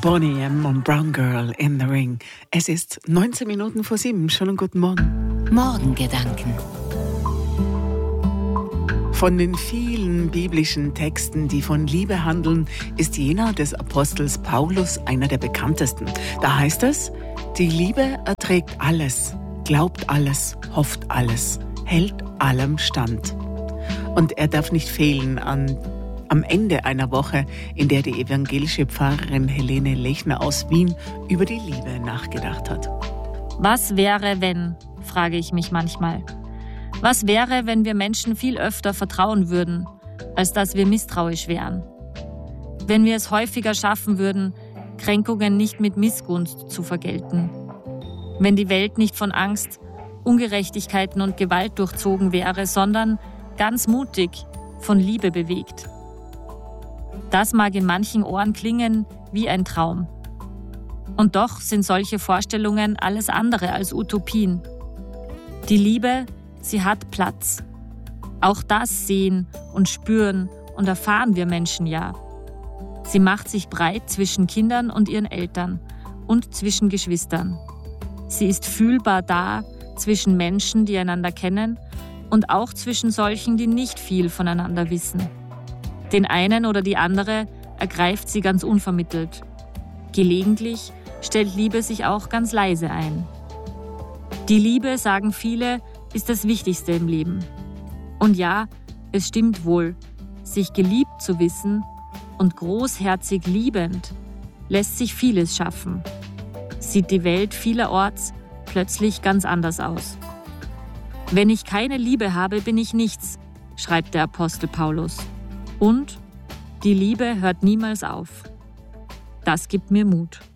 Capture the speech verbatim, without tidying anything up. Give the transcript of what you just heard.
Boney M. und Brown Girl in the Ring. Es ist neunzehn Minuten vor sieben. Schönen guten Morgen. Morgengedanken. Von den vielen biblischen Texten, die von Liebe handeln, ist jener des Apostels Paulus einer der bekanntesten. Da heißt es: Die Liebe erträgt alles, glaubt alles, hofft alles, hält allem stand. Und er darf nicht fehlen an am Ende einer Woche, in der die evangelische Pfarrerin Helene Lechner aus Wien über die Liebe nachgedacht hat. Was wäre, wenn, frage ich mich manchmal. Was wäre, wenn wir Menschen viel öfter vertrauen würden, als dass wir misstrauisch wären? Wenn wir es häufiger schaffen würden, Kränkungen nicht mit Missgunst zu vergelten? Wenn die Welt nicht von Angst, Ungerechtigkeiten und Gewalt durchzogen wäre, sondern ganz mutig von Liebe bewegt? Das mag in manchen Ohren klingen wie ein Traum. Und doch sind solche Vorstellungen alles andere als Utopien. Die Liebe, sie hat Platz. Auch das sehen und spüren und erfahren wir Menschen ja. Sie macht sich breit zwischen Kindern und ihren Eltern und zwischen Geschwistern. Sie ist fühlbar da zwischen Menschen, die einander kennen, und auch zwischen solchen, die nicht viel voneinander wissen. Den einen oder die andere ergreift sie ganz unvermittelt. Gelegentlich stellt Liebe sich auch ganz leise ein. Die Liebe, sagen viele, ist das Wichtigste im Leben. Und ja, es stimmt wohl, sich geliebt zu wissen und großherzig liebend lässt sich vieles schaffen. Sieht die Welt vielerorts plötzlich ganz anders aus. Wenn ich keine Liebe habe, bin ich nichts, schreibt der Apostel Paulus. Und die Liebe hört niemals auf. Das gibt mir Mut.